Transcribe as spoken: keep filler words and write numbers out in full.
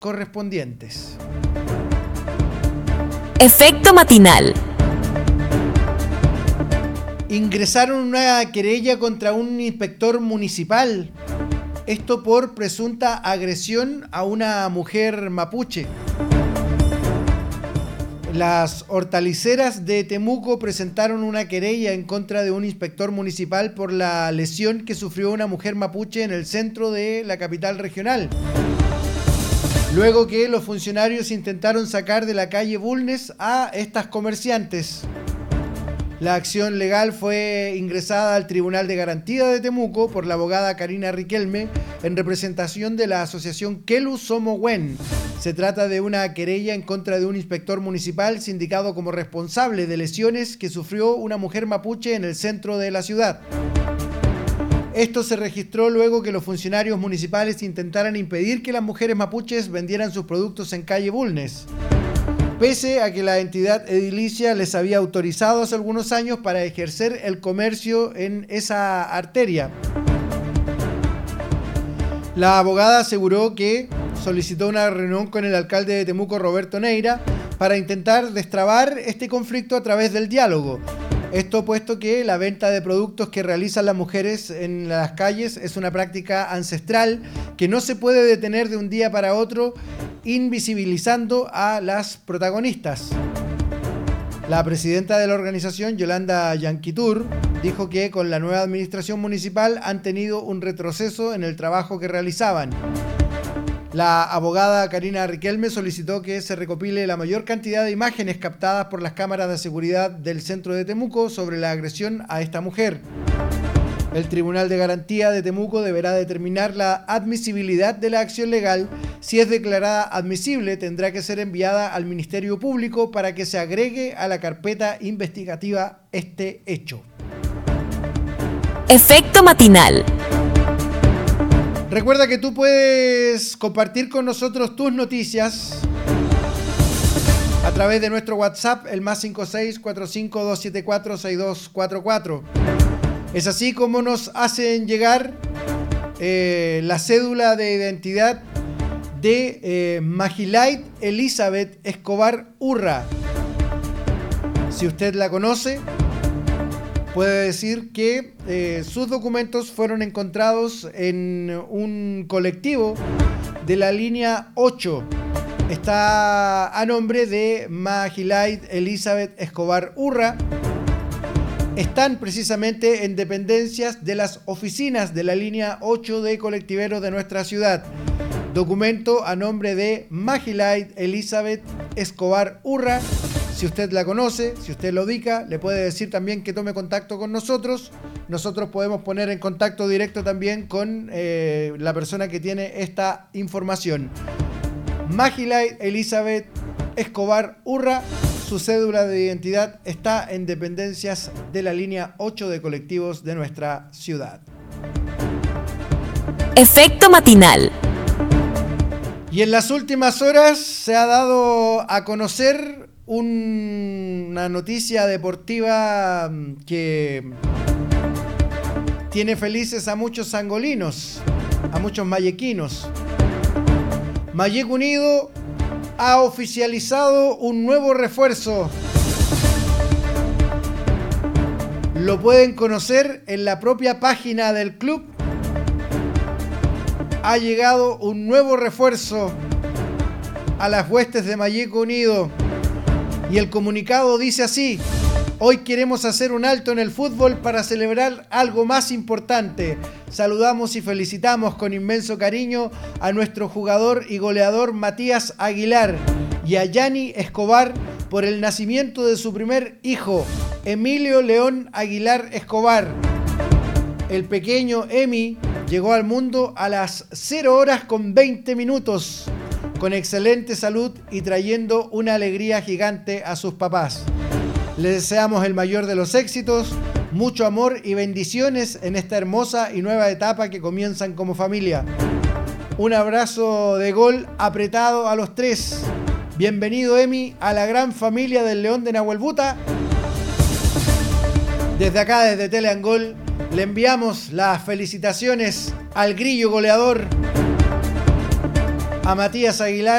correspondientes. Efecto matinal. Ingresaron una querella contra un inspector municipal. Esto por presunta agresión a una mujer mapuche. Las hortaliceras de Temuco presentaron una querella en contra de un inspector municipal por la lesión que sufrió una mujer mapuche en el centro de la capital regional. Luego que los funcionarios intentaron sacar de la calle Bulnes a estas comerciantes. La acción legal fue ingresada al Tribunal de Garantía de Temuco por la abogada Karina Riquelme en representación de la asociación Kelu Somo Wen. Se trata de una querella en contra de un inspector municipal sindicado como responsable de lesiones que sufrió una mujer mapuche en el centro de la ciudad. Esto se registró luego que los funcionarios municipales intentaran impedir que las mujeres mapuches vendieran sus productos en calle Bulnes, pese a que la entidad edilicia les había autorizado hace algunos años para ejercer el comercio en esa arteria. La abogada aseguró que solicitó una reunión con el alcalde de Temuco, Roberto Neira, para intentar destrabar este conflicto a través del diálogo. Esto puesto que la venta de productos que realizan las mujeres en las calles es una práctica ancestral que no se puede detener de un día para otro, invisibilizando a las protagonistas. La presidenta de la organización, Yolanda Yanquitur, dijo que con la nueva administración municipal han tenido un retroceso en el trabajo que realizaban. La abogada Karina Riquelme solicitó que se recopile la mayor cantidad de imágenes captadas por las cámaras de seguridad del centro de Temuco sobre la agresión a esta mujer. El Tribunal de Garantía de Temuco deberá determinar la admisibilidad de la acción legal. Si es declarada admisible, tendrá que ser enviada al Ministerio Público para que se agregue a la carpeta investigativa este hecho. Efecto matinal. Recuerda que tú puedes compartir con nosotros tus noticias a través de nuestro WhatsApp, el más cinco seis cuatro cinco dos siete cuatro seis dos cuatro cuatro. Es así como nos hacen llegar eh, la cédula de identidad de eh, Magilait Elizabeth Escobar Urra. Si usted la conoce, puede decir que eh, sus documentos fueron encontrados en un colectivo de la línea ocho. Está a nombre de Magilait Elizabeth Escobar Urra. Están precisamente en dependencias de las oficinas de la línea ocho de colectiveros de nuestra ciudad. Documento a nombre de Magilait Elizabeth Escobar Urra. Si usted la conoce, si usted lo ubica, le puede decir también que tome contacto con nosotros. Nosotros podemos poner en contacto directo también con eh, la persona que tiene esta información. Magilait Elizabeth Escobar Urra, su cédula de identidad está en dependencias de la línea ocho de colectivos de nuestra ciudad. Efecto matinal. Y en las últimas horas se ha dado a conocer un, una noticia deportiva que tiene felices a muchos sangolinos, a muchos mayequinos. Mayec Unido ha oficializado un nuevo refuerzo. Lo pueden conocer en la propia página del club. Ha llegado un nuevo refuerzo a las huestes de Mayec Unido. Y el comunicado dice así: hoy queremos hacer un alto en el fútbol para celebrar algo más importante. Saludamos y felicitamos con inmenso cariño a nuestro jugador y goleador Matías Aguilar y a Yanni Escobar por el nacimiento de su primer hijo, Emilio León Aguilar Escobar. El pequeño Emi llegó al mundo a las cero horas con veinte minutos, con excelente salud y trayendo una alegría gigante a sus papás. Les deseamos el mayor de los éxitos, mucho amor y bendiciones en esta hermosa y nueva etapa que comienzan como familia. Un abrazo de gol apretado a los tres. Bienvenido, Emi, a la gran familia del León de Nahuelbuta. Desde acá, desde Teleangol, le enviamos las felicitaciones al grillo goleador, a Matías Aguilar.